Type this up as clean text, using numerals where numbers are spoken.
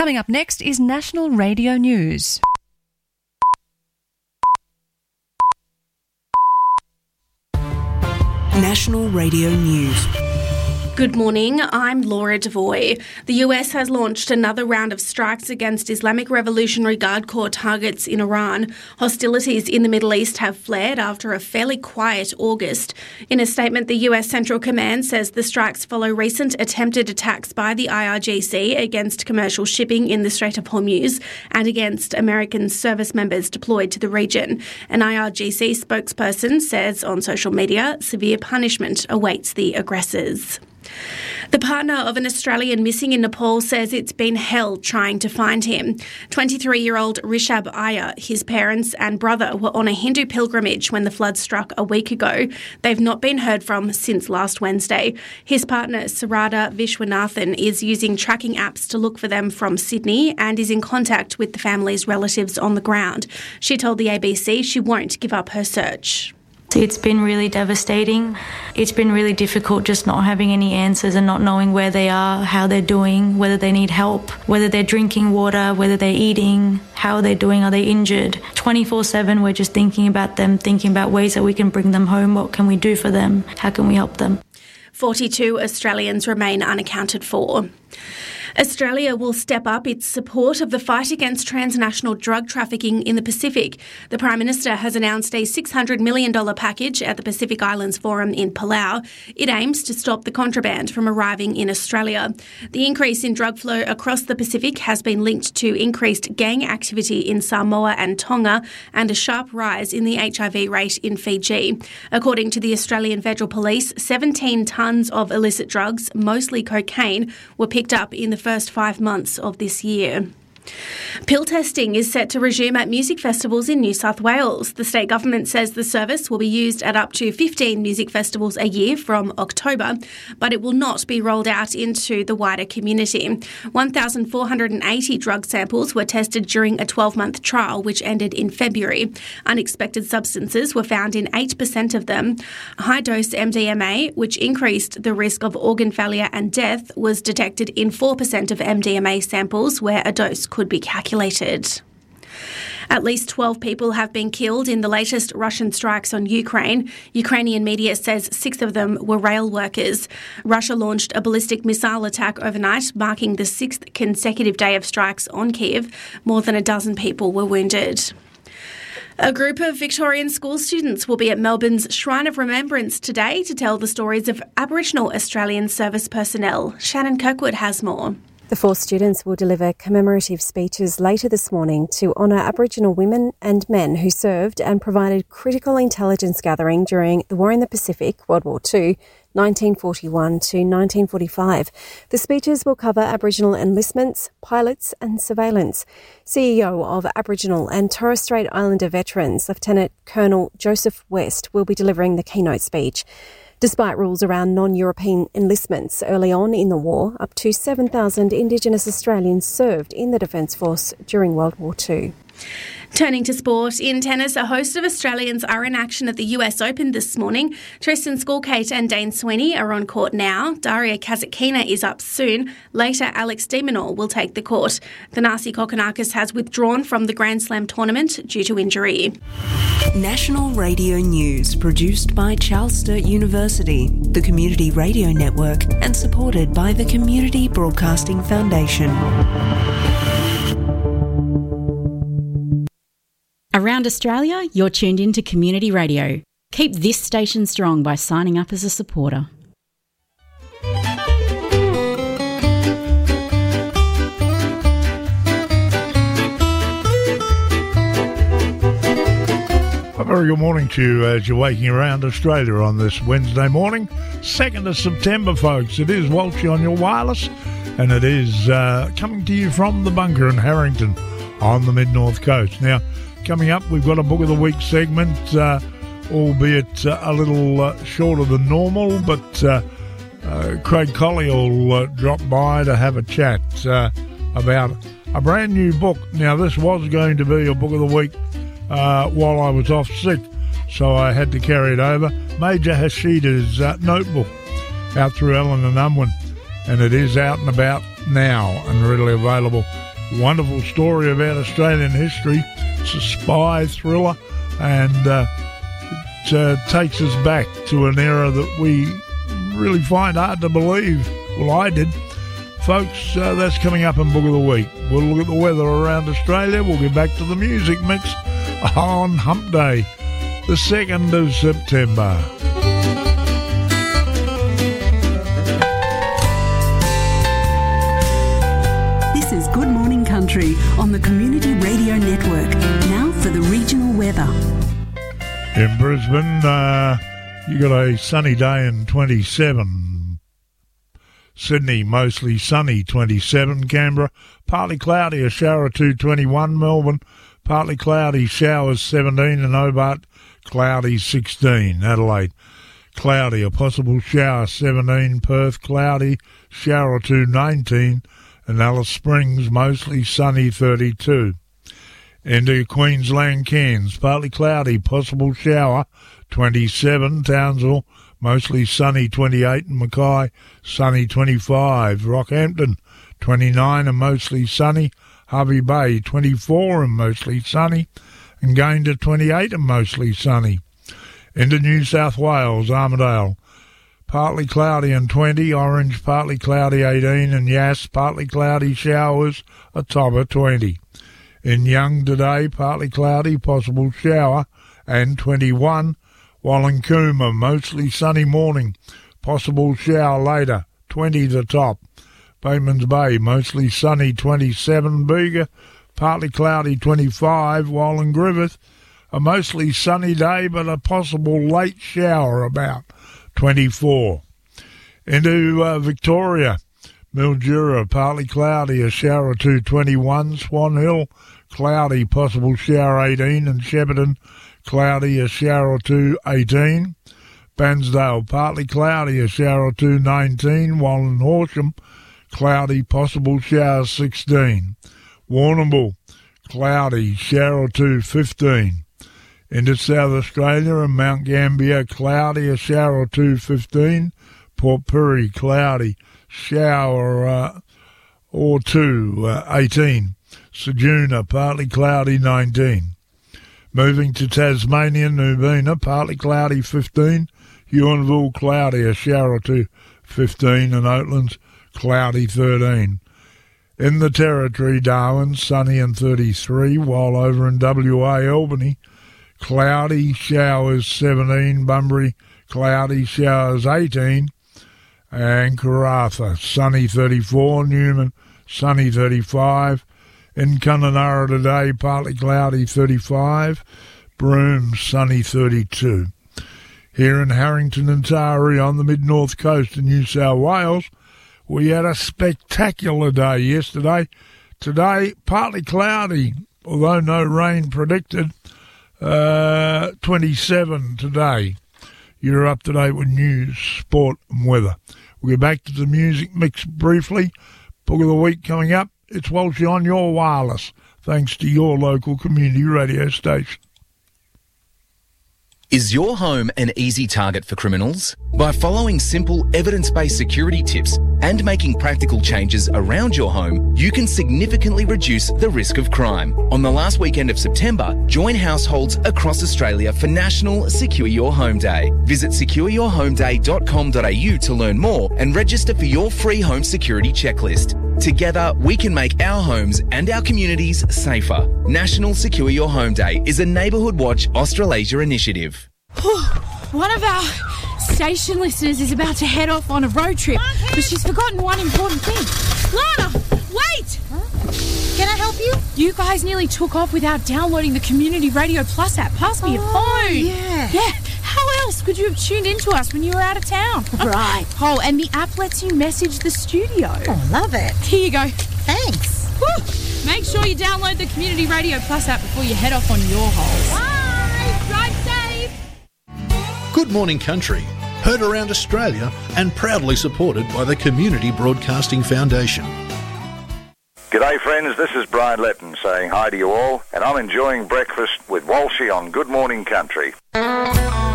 Coming up next is National Radio News. National Radio News. Good morning, I'm Laura Devoy. The US has launched another round of strikes against Islamic Revolutionary Guard Corps targets in Iran. Hostilities in the Middle East have flared after a fairly quiet August. In a statement, the US Central Command says the strikes follow recent attempted attacks by the IRGC against commercial shipping in the Strait of Hormuz and against American service members deployed to the region. An IRGC spokesperson says on social media severe punishment awaits the aggressors. The partner of an Australian missing in Nepal says it's been hell trying to find him. 23-year-old Rishabh Iyer, his parents and brother were on a Hindu pilgrimage when the flood struck a week ago. They've not been heard from since last Wednesday. His partner, Sarada Vishwanathan, is using tracking apps to look for them from Sydney and is in contact with the family's relatives on the ground. She told the ABC she won't give up her search. It's been really devastating. It's been really difficult just not having any answers and not knowing where they are, how they're doing, whether they need help, whether they're drinking water, whether they're eating, how they're doing, are they injured. 24/7 we're just thinking about them, thinking about ways that we can bring them home, what can we do for them, how can we help them. 42 Australians remain unaccounted for. Australia will step up its support of the fight against transnational drug trafficking in the Pacific. The Prime Minister has announced a $600 million package at the Pacific Islands Forum in Palau. It aims to stop the contraband from arriving in Australia. The increase in drug flow across the Pacific has been linked to increased gang activity in Samoa and Tonga and a sharp rise in the HIV rate in Fiji. According to the Australian Federal Police, 17 tonnes of illicit drugs, mostly cocaine, were picked up in the first 5 months of this year. Pill testing is set to resume at music festivals in New South Wales. The state government says the service will be used at up to 15 music festivals a year from October, but it will not be rolled out into the wider community. 1,480 drug samples were tested during a 12-month trial, which ended in February. Unexpected substances were found in 8% of them. High-dose MDMA, which increased the risk of organ failure and death, was detected in 4% of MDMA samples where a dose could be calculated. At least 12 people have been killed in the latest Russian strikes on Ukraine. Ukrainian media says 6 of them were rail workers. Russia launched a ballistic missile attack overnight, marking the 6th consecutive day of strikes on Kyiv. More than a dozen people were wounded. A group of Victorian school students will be at Melbourne's Shrine of Remembrance today to tell the stories of Aboriginal Australian service personnel. Shannon Kirkwood has more. The 4 students will deliver commemorative speeches later this morning to honour Aboriginal women and men who served and provided critical intelligence gathering during the War in the Pacific, World War II, 1941 to 1945. The speeches will cover Aboriginal enlistments, pilots and surveillance. CEO of Aboriginal and Torres Strait Islander veterans, Lieutenant Colonel Joseph West, will be delivering the keynote speech. Despite rules around non-European enlistments early on in the war, up to 7,000 Indigenous Australians served in the Defence Force during World War II. Turning to sport, in tennis, a host of Australians are in action at the US Open this morning. Tristan Skulkate and Dane Sweeney are on court now. Daria Kasatkina is up soon. Later, Alex de Minaur will take the court. Thanasi Kokkinakis has withdrawn from the Grand Slam tournament due to injury. National Radio News, produced by Charles Sturt University, the Community Radio Network, and supported by the Community Broadcasting Foundation. Around Australia, you're tuned in to Community Radio. Keep this station strong by signing up as a supporter. A very good morning to you as you're waking around Australia on this Wednesday morning, 2nd of September, folks. It is Walshy on your wireless, and it is coming to you from the bunker in Harrington on the Mid-North Coast. Now, coming up, we've got a Book of the Week segment, albeit a little shorter than normal, but Craig Colley will drop by to have a chat about a brand new book. Now, this was going to be a Book of the Week while I was off sick, so I had to carry it over. Major Hashida's Notebook, out through Ellen and Unwin, and it is out and about now and readily available Wonderful story about Australian history. It's a spy thriller, and it takes us back to an era that we really find hard to believe. Well, I did. Folks, that's coming up in Book of the Week. We'll look at the weather around Australia. We'll get back to the music mix on Hump Day, the 2nd of September. This is Good Morning Country on the Community Radio Network. Now for the regional weather. In Brisbane, you got a sunny day and 27. Sydney, mostly sunny, 27. Canberra, partly cloudy, a shower or two, 21. Melbourne, partly cloudy, showers, 17. And Hobart, cloudy, 16. Adelaide, cloudy, a possible shower, 17. Perth, cloudy, shower or two, 19. And Alice Springs, mostly sunny, 32. Into Queensland, Cairns, partly cloudy, possible shower, 27. Townsville, mostly sunny, 28. And Mackay, sunny, 25. Rockhampton, 29 and mostly sunny. Hervey Bay, 24 and mostly sunny. And going to 28 and mostly sunny. Into New South Wales, Armidale, partly cloudy and 20. Orange, partly cloudy, 18. And Yass, partly cloudy, showers, a top of 20. In Young today, partly cloudy, possible shower, and 21. Wallancooma, mostly sunny morning, possible shower later, 20 the top. Batemans Bay, mostly sunny, 27. Bega, partly cloudy, 25. Wallan Griffith, a mostly sunny day, but a possible late shower about 24. Into Victoria, Mildura, partly cloudy, a shower or two, 21. Swan Hill, cloudy, possible shower, 18. And Shepparton, cloudy, a shower or two, 18. Bansdale, partly cloudy, a shower or two, 19. Wallan Horsham, cloudy, possible shower, 16. Warrnambool, cloudy, shower or two, 15. Into South Australia and Mount Gambier, cloudy, a shower or two, 15. Port Pirie, cloudy, shower or two, 18. Ceduna, partly cloudy, 19. Moving to Tasmania, Nubina, partly cloudy, 15. Huonville, cloudy, a shower or two, 15. And Oatlands, cloudy, 13. In the Territory, Darwin, sunny and 33. While over in WA, Albany, cloudy, showers, 17. Bunbury, cloudy, showers, 18. And Karratha, sunny, 34. Newman, sunny, 35. In Kununurra today, partly cloudy, 35. Broome, sunny, 32. Here in Harrington and Taree on the mid-north coast of New South Wales, we had a spectacular day yesterday. Today, partly cloudy, although no rain predicted. 27 today. You're up to date with news, sport and weather. We'll get back to the music mix briefly. Book of the Week coming up. It's Walshy on your wireless, thanks to your local community radio station. Is your home an easy target for criminals? By following simple, evidence-based security tips and making practical changes around your home, you can significantly reduce the risk of crime. On the last weekend of September, join households across Australia for National Secure Your Home Day. Visit secureyourhomeday.com.au to learn more and register for your free home security checklist. Together, we can make our homes and our communities safer. National Secure Your Home Day is a Neighbourhood Watch Australasia initiative. One of our station listeners is about to head off on a road trip, but she's forgotten one important thing. Lana, wait! Huh? Can I help you? You guys nearly took off without downloading the Community Radio Plus app. Pass me your phone. Yeah. How else could you have tuned into us when you were out of town? Right. Oh, and the app lets you message the studio. Oh, love it. Here you go. Thanks. Woo. Make sure you download the Community Radio Plus app before you head off on your holes. Bye. Drive safe. Good Morning Country, heard around Australia and proudly supported by the Community Broadcasting Foundation. G'day friends, this is Brian Letton saying hi to you all, and I'm enjoying breakfast with Walshy on Good Morning Country.